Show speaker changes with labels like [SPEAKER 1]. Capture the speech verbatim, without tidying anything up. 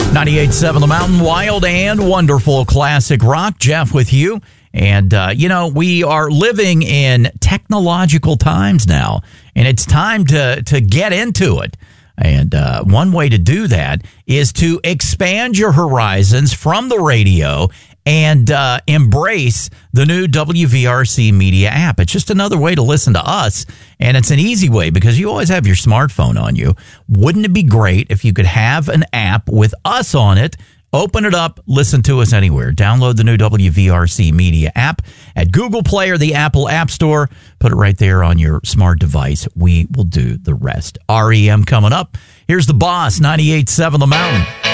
[SPEAKER 1] ninety-eight point seven The Mountain, wild and wonderful classic rock. Jeff with you. And, uh, you know, we are living in technological times now, and it's time to, to get into it. And uh, one way to do that is to expand your horizons from the radio and uh, embrace the new W V R C Media app. It's just another way to listen to us, and it's an easy way because you always have your smartphone on you. Wouldn't it be great if you could have an app with us on it? Open it up, listen to us anywhere. Download the new W V R C Media app at Google Play or the Apple App Store. Put it right there on your smart device. We will do the rest. R E M coming up. Here's the boss, ninety-eight point seven The Mountain.